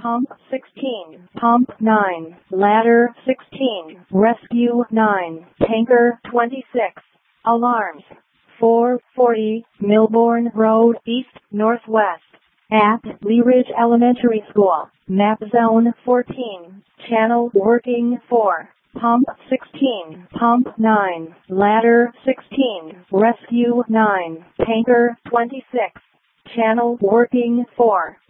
Pump 16, Pump 9, Ladder 16, Rescue 9, Tanker 26. Alarms. 440 Milbourne Road, East Northwest. At Lee Ridge Elementary School. Map Zone 14. Channel working 4. Pump 16, Pump 9, Ladder 16, Rescue 9, Tanker 26. Channel working 4.